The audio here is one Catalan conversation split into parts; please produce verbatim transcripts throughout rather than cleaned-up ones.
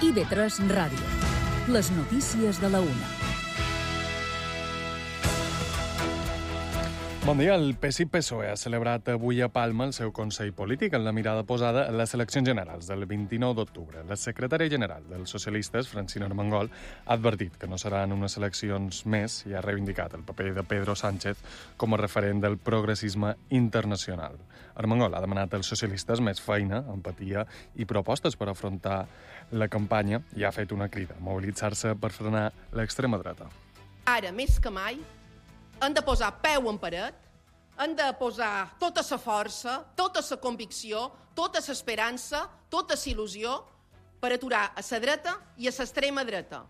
I V tres Ràdio. Les notícies de la una. Bon dia. El P S I P S O E ha celebrat avui a Palma el seu Consell Polític amb la mirada posada en les eleccions generals del vint-i-nou d'octubre. La secretària general dels socialistes, Francina Armengol, ha advertit que no seran unes eleccions més i ha reivindicat el paper de Pedro Sánchez com a referent del progressisme internacional. Armengol ha demanat als socialistes més feina, empatia i propostes per afrontar la campanya i ha fet una crida a mobilitzar-se per frenar l'extrema dreta. Ara, més que mai, hem de posar peu en paret, hem de posar tota la força, tota la convicció, tota l'esperança, tota la il·lusió per aturar a la dreta i a l'extrema dreta.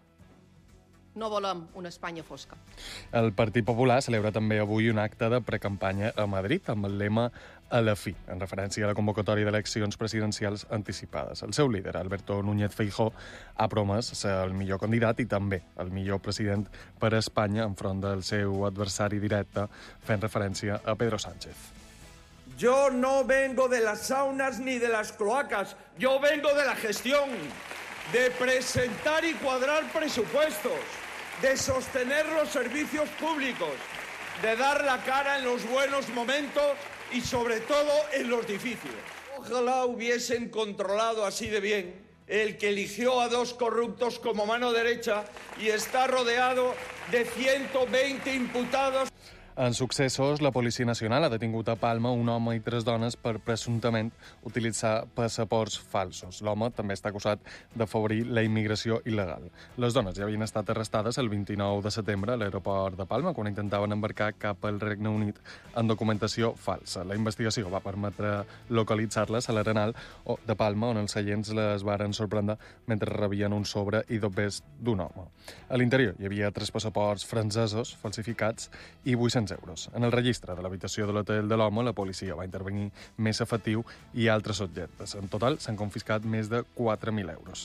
No volem una Espanya fosca. El Partit Popular celebra també avui un acte de precampanya a Madrid amb el lema a la fi, en referència a la convocatòria d'eleccions presidencials anticipades. El seu líder, Alberto Núñez Feijóo, ha promès ser el millor candidat i també el millor president per a Espanya enfront del seu adversari directe, fent referència a Pedro Sánchez. Yo no vengo de las saunas ni de las cloacas, yo vengo de la gestión, de presentar y cuadrar presupuestos, de sostener los servicios públicos, de dar la cara en los buenos momentos y sobre todo en los difíciles. Ojalá hubiesen controlado así de bien el que eligió a dos corruptos como mano derecha y está rodeado de ciento veinte imputados. En successos, la Policia Nacional ha detingut a Palma un home i tres dones per presumptament utilitzar passaports falsos. L'home també està acusat d'afavorir la immigració il·legal. Les dones ja havien estat arrestades el vint-i-nou de setembre a l'aeroport de Palma quan intentaven embarcar cap al Regne Unit en documentació falsa. La investigació va permetre localitzar-les a l'Arenal de Palma, on els seients les varen sorprendre mentre rebien un sobre i dobbers d'un home. A l'interior hi havia tres passaports francesos falsificats i vuit-cents euros. En el registre de l'habitació de l'hotel de l'home, la policia va intervenir més efectiu i altres objectes. En total, s'han confiscat més de quatre mil euros.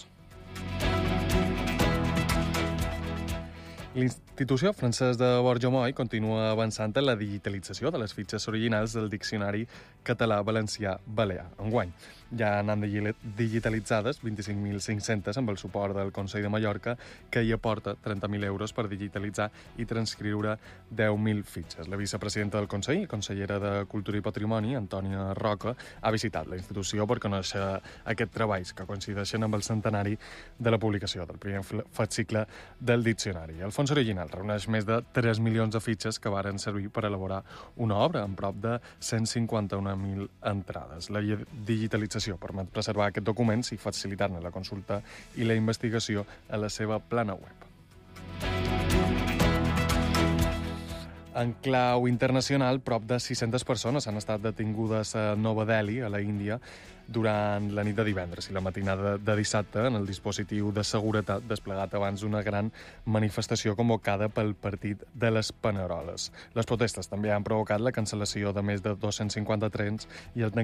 L'Institució Francesc de Borja-Moll continua avançant en la digitalització de les fitxes originals del Diccionari Català-Valencià-Balear. Enguany ja n'han digitalitzades vint-i-cinc mil cinc-centes amb el suport del Consell de Mallorca, que hi aporta trenta mil euros per digitalitzar i transcriure deu mil fitxes. La vicepresidenta del Consell i consellera de Cultura i Patrimoni, Antònia Roca, ha visitat la institució per conèixer aquests treballs que coincideixen amb el centenari de la publicació del primer fascicle del diccionari. El fons original reuneix més de tres milions de fitxes que varen servir per elaborar una obra amb prop de cent cinquanta-un mil entrades. La digitalització permet preservar aquests documents i facilitar-ne la consulta i la investigació a la seva plana web. En clau internacional, prop de sis-centes persones han estat detingudes a Nova Delhi, a la Índia, durant la nit de divendres i la matinada de dissabte en el dispositiu de seguretat desplegat abans d'una gran manifestació convocada pel Partit de les Paneroles. Les protestes també han provocat la cancel·lació de més de dos-cents cinquanta trens i el